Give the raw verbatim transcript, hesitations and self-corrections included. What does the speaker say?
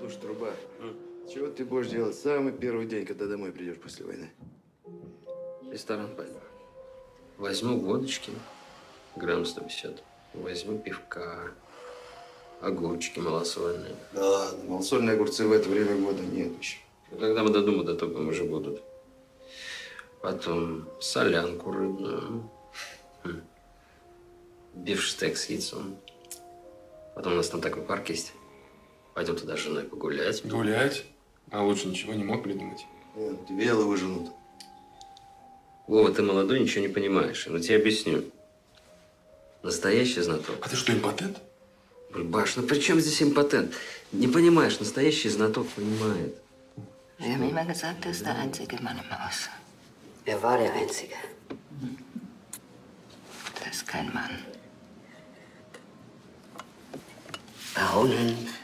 Слушай, Труба, mm. чего ты будешь делать самый первый день, когда домой придешь после войны? Ресторан пойду. Возьму водочки, грамм сто пятьдесят. Возьму пивка, огурчики малосольные. Да ладно, малосольные огурцы в это время года нет еще. Когда мы до дома дотопим, уже будут. Потом солянку рыбную. Хм. Бифштекс с яйцом. Потом у нас там такой парк есть. Пойдем туда с женой погулять. Гулять? А лучше ничего не мог придумать? Нет, вело выженут. Вова, ты молодой, ничего не понимаешь. Но тебе объясню. Настоящий знаток. А ты что, импотент? Баш, ну при чем здесь импотент? Не понимаешь, настоящий знаток понимает. Wir haben immer gesagt, er ist der einzige Mann im Haus. Er war der Einzige. Das ist kein Mann. Baronin